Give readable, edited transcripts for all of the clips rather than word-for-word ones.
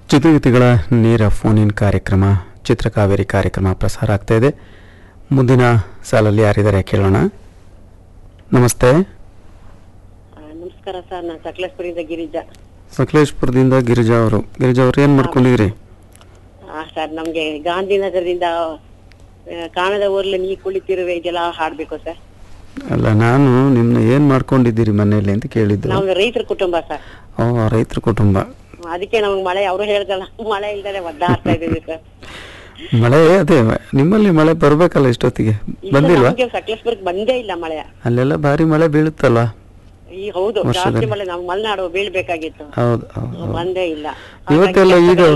ಚಿತ್ರಗೀತೆಗಳ ನೇರ phone in ಕಾರ್ಯಕ್ರಮ ಚಿತ್ರಕಾವೇರಿ ಕಾರ್ಯಕ್ರಮ ಪ್ರಸಾರ ಆಗ್ತಾ ಇದೆ. ಮುಂದಿನ ಸಾಲಲ್ಲಿ ಯಾರಿದ್ದಾರೆ ಕೇಳೋಣ. ನಮಸ್ತೆ. ನಮಸ್ಕಾರ ಸರ್, ನಾನು ಸಕಲೇಶ್ಪುರದಿಂದ ಗಿರಿಜಾ. ಸಕಲೇಶ್ಪುರದಿಂದ ಗಿರಿಜಾ ಅವರು ಏನ್ ಮಾಡ್ಕೊಂಡಿದ್ರಿ? ಸರ್, ನಮ್ಗೆ ಗಾಂಧಿನಗರದಿಂದ ಕಾಣದ ಊರ್ಲಿ ನೀ ಕುಳಿತಿರುವೆ ಇದೆಲ್ಲ ಹಾಡ್ಬೇಕು ಸರ್. ಅಲ್ಲ, ನಾನು ನಿಮ್ನ ಏನ್ ಮಾಡ್ಕೊಂಡಿದ್ದೀರಿ ಮನೆಯಲ್ಲಿ ಅಂತ ಕೇಳಿದ್ದು. ನಾವು ರೈತರ ಕುಟುಂಬ ಸರ್. ರೈತರ ಕುಟುಂಬ. ಅದಕ್ಕೆ ನಮ್ಗೆ ಮಳೆ, ಅವರು ಹೇಳ್ದಲ್ಲ, ಮಳೆ ಇಲ್ದೇ ಒದ್ದಾಡ್ತಾ ಇದೀವಿ ಸರ್. ಮಳೆ ಅದೇ ನಿಮ್ಮಲ್ಲಿ ಮಳೆ ಬರ್ಬೇಕಲ್ಲ, ಇಷ್ಟೊತ್ತಿಗೆ ಬಂದಿಲ್ವಾ? ಸಕಲೇಶ್ಪುರಕ್ಕೆ ಬಂದೇ ಇಲ್ಲ ಮಳೆ. ಅಲ್ಲೆಲ್ಲ ಭಾರಿ ಮಳೆ ಬೀಳುತ್ತಲ್ಲ. ಹೌದು, ಜಾಸ್ತಿ ಮಳೆ ನಾವು ಮಲೆನಾಡು ಬೀಳ್ಬೇಕಾಗಿತ್ತು. ಹೌದು, ಬಂದೇ ಇಲ್ಲ. ಇವತ್ತೆಲ್ಲ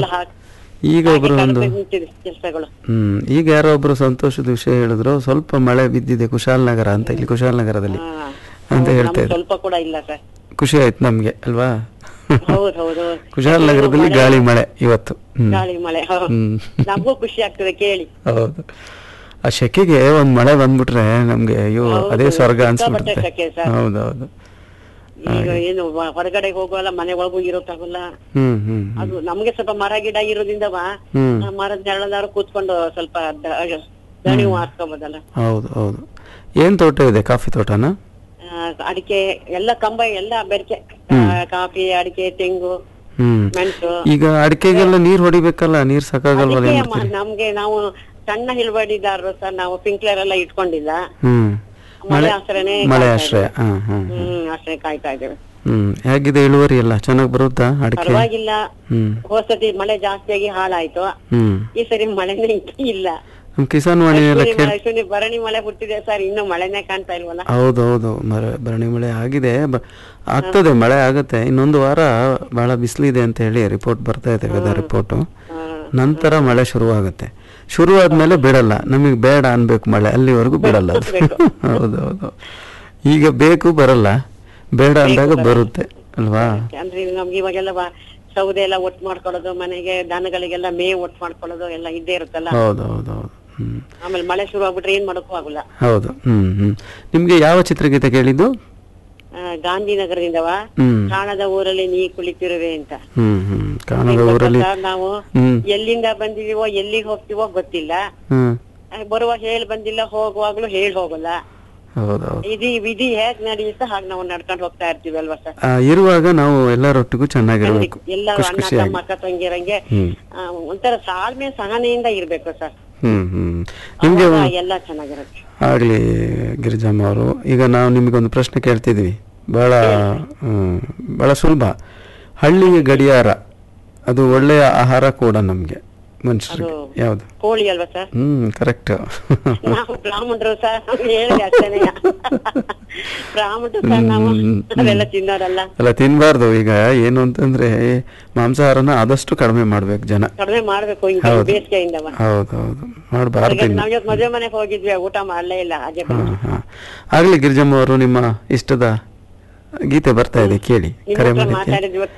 ಈಗ ಒಬ್ರು ಒಂದು ಕೆಲಸಗಳು. ಈಗ ಯಾರೋ ಒಬ್ರು ಸಂತೋಷದ ವಿಷಯ ಹೇಳಿದ್ರು, ಸ್ವಲ್ಪ ಮಳೆ ಬಿದ್ದಿದೆ ಕುಶಾಲನಗರ ಅಂತ, ಇಲ್ಲಿ ಕುಶಾಲನಗರದಲ್ಲಿ ಅಂತ ಹೇಳ್ತಾ ಇದ್ರು. ಸ್ವಲ್ಪ ಕೂಡ ಇಲ್ಲ ಸರ್. ಖುಷಿ ಆಯ್ತು ನಮ್ಗೆ ಅಲ್ವಾ? ಹೌದು. ಕುಶಾಲನಗರದಲ್ಲಿ ಗಾಳಿ ಮಳೆ ಇವತ್ತು. ಗಾಳಿ ಮಳೆ ನಮಗೂ ಖುಷಿ ಆಗ್ತದೆ ಕೇಳಿ. ಹೌದು, ಆ ಶೆಕೆಗೆ ಒಂದ್ ಮಳೆ ಬಂದ್ಬಿಟ್ರೆ ನಮ್ಗೆ ಅಯ್ಯೋ ಅದೇ ಸ್ವರ್ಗ ಅನ್ಸ್ಬಿಡುತ್ತೆ. ಹೌದೌದು. ಈಗ ಏನು ಹೊರಗಡೆ ಹೋಗುವಲ್ಲ, ಮನೆ ಒಳಗೂ ಇರೋಕ್ಕಾಗಲ್ಲ. ಅದು ನಮ್ಗೆ ಸ್ವಲ್ಪ ಮರ ಗಿಡ ಇರೋದ್ರಿಂದ ಮರದ ನೆರಳದಾರು ಕೂತ್ಕೊಂಡು ಸ್ವಲ್ಪ ದಣಿವು ಮಾಡ್ಕೋಬೋದಲ್ಲ. ಹೌದು ಹೌದು. ಏನ್ ತೋಟ ಇದೆ? ಕಾಫಿ ತೋಟನ? ಅಡಿಕೆ ಎಲ್ಲ, ಕಂಬ ಎಲ್ಲ ಬೆರಕೆ, ಕಾಫಿ, ಅಡಿಕೆ, ತೆಂಗು, ಮೆಣಸು. ಈಗ ಅಡಿಕೆಗೆಲ್ಲ ನೀರ್ ಹೊಡಿಬೇಕಲ್ಲ, ನೀರ್ ಸಾಕಾಗಲ್ವ? ನಮ್ಗೆ ನಾವು ಸಣ್ಣ ಹಿಳುವಳಿದಾರರು ಸರ್, ನಾವು ಸ್ಪ್ರಿಂಕ್ಲರ್ ಎಲ್ಲ ಇಟ್ಕೊಂಡಿಲ್ಲ. ಮಳೆ ಆಶ್ರಯನೇ ಆಶ್ರಯ ಕಾಯ್ತಾ ಇದ್ದೇವೆ. ಹೇಗಿದೆ ಇಳುವರಿ ಎಲ್ಲ? ಚೆನ್ನಾಗಿ ಬರುತ್ತಾ ಅಡಿಕೆ? ಪರವಾಗಿಲ್ಲ. ಹೋಸತಿ ಮಳೆ ಜಾಸ್ತಿಯಾಗಿ ಹಾಳಾಯ್ತು. ಈ ಸರಿ ಮಳೆನೇ ಇಲ್ಲ. ಕಿಸಾನ್ ವಾಣಿ ಭರಣಿ ಮಳೆ ಹುಟ್ಟಿದೆ ಸರ್, ಇನ್ನು ಮಳೆನೇ ಕಾಣ್ತಾ ಇಲ್ವಲ್ಲ. ಹೌದೌದು, ಭರಣಿ ಮಳೆ ಆಗಿದೆ, ಆಗ್ತದೆ, ಮಳೆ ಆಗತ್ತೆ. ಇನ್ನೊಂದು ವಾರ ಬಹಳ ಬಿಸಿಲಿದೆ ಅಂತ ಹೇಳಿ ರಿಪೋರ್ಟ್ ಬರ್ತಾ ಇದೆ, ವೆದರ್ ರಿಪೋರ್ಟ್. ನಂತರ ಮಳೆ ಶುರುವಾಗುತ್ತೆ. ಶುರು ಆದ್ಮೇಲೆ ಬಿಡಲ್ಲ, ನಮಗ್ ಬೇಡ ಅನ್ಬೇಕು ಮಳೆ, ಅಲ್ಲಿವರೆಗೂ ಬಿಡಲ್ಲ. ಹೌದೌದು. ಈಗ ಬೇಕು ಬರಲ್ಲ, ಬೇಡ ಅಂದಾಗ ಬರುತ್ತೆ ಅಲ್ವಾ? ಅಂದ್ರೆ ನಮ್ಗೆ ಇವಾಗೆಲ್ಲ ಸೌದೆ ಎಲ್ಲ ಒಟ್ಟು ಮಾಡ್ಕೊಳ್ಳೋದು, ಮನೆಗೆ ದನಗಳಿಗೆಲ್ಲ ಮೇವು ಒಟ್ಟು ಮಾಡ್ಕೊಳ್ಳೋದು ಎಲ್ಲ ಇದ್ದೇ ಇರುತ್ತಲ್ಲ. ಹೌದೌದೌದು. ಆಮೇಲೆ ಮಳೆ ಶುರು ಆಗ್ಬಿಟ್ರೆ ಏನ್ ಮಾಡೋಕ್ಕೂ ಆಗಲ್ಲ. ಹೌದು. ನಿಮ್ಗೆ ಯಾವ ಚಿತ್ರಗೀತೆ ಕೇಳಿದ್ದು? ಗಾಂಧಿನಗರದಿಂದವ ಕಾಣದ ಊರಲ್ಲಿ ನೀ ಕುಳಿತಿರುವೆ ಅಂತ. ಕಾಣದ ಊರಲ್ಲಿ ನಾವು ಎಲ್ಲಿಂದ ಬಂದಿದೀವೋ, ಎಲ್ಲಿಗೆ ಹೋಗ್ತೀವೋ ಗೊತ್ತಿಲ್ಲ. ಬರುವಾಗ ಹೇಳಿ ಬಂದಿಲ್ಲ, ಹೋಗುವಾಗ್ಲೂ ಹೇಳಿ ಹೋಗಲ್ಲ. ವಿಧಿ ಹೇಗ್ ನಡೆಯುತ್ತೆ ಹಾಗೆ ನಾವು ನಡ್ಕೊಂಡು ಹೋಗ್ತಾ ಇರ್ತೀವಿ ಅಲ್ವಾ ಸರ್? ಇರುವಾಗ ನಾವು ಎಲ್ಲರೊಟ್ಟಿಗೂ ಚೆನ್ನಾಗಿರ್ಬೇಕು, ಎಲ್ಲರೂ ಅಣ್ಣ ತಮ್ಮ ಅಕ್ಕ ತಂಗಿರಂಗೆ ಒಂಥರ ತಾಳ್ಮೆ ಸಹನೆಯಿಂದ ಇರ್ಬೇಕು ಸರ್. ನಿಮ್ಗೆ ಎಲ್ಲ ಚೆನ್ನಾಗಿರುತ್ತೆ. ಆಗ್ಲಿ ಗಿರಿಜಮ್ಮ ಅವರು, ಈಗ ನಾವು ನಿಮ್ಗೊಂದು ಪ್ರಶ್ನೆ ಕೇಳ್ತಿದ್ವಿ, ಬಹಳ ಸುಲಭ. ಹಳ್ಳಿಗೆ ಗಡಿಯಾರ ಅದು ಒಳ್ಳೆಯ ಆಹಾರ ಕೂಡ ನಮ್ಗೆ ಮನುಷ್ಯರಿಗೆ ಯಾವ್ದು? ಕೋಳಿ ಅಲ್ವಾ ಸರ್? ಕರೆಕ್ಟ್. ನಾವು ಬ್ರಾಹ್ಮಣರು ಸರ್, ಹೇಳಿದೆ ಅಷ್ಟೇನೆ. ಬ್ರಾಹ್ಮಣರು ಸರ್, ನಾವು ಅದೆಲ್ಲ ತಿನ್ನೋರಲ್ಲ. ಅಲ್ಲ, ತಿನ್ಬಾರ್ದು. ಈಗ ಏನು ಅಂತಂದ್ರೆ ಮಾಂಸಾಹಾರನ ಆದಷ್ಟು ಕಡಿಮೆ ಮಾಡ್ಬೇಕು, ಜನ ಕಡಿಮೆ ಮಾಡ್ಬೇಕು ಬೇಸಿಗೆಯಿಂದ. ಹೌದೌದು, ಮಾಡ್ಬಾರ್ದು. ನಾವ್ ಇವತ್ತು ಮದುವೆ ಮನೆಗೆ ಹೋಗಿದ್ವಿ, ಊಟ ಮಾಡ್ಲೇ ಇಲ್ಲ. ಆಗ್ಲಿ ಗಿರಿಜಮ್ಮ ಅವರು, ನಿಮ್ಮ ಇಷ್ಟದ ಗೀತೆ ಬರ್ತಾ ಇದೆ, ಕೇಳಿ. ಕರೆ ಮಾಡಿ.